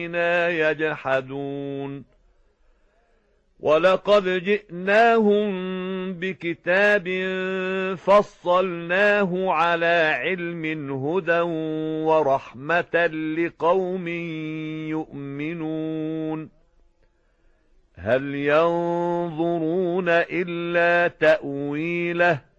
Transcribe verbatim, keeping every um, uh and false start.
يجحدون ولقد جئناهم بكتاب فصلناه على علم هدى ورحمة لقوم يؤمنون هل ينظرون إلا تأويله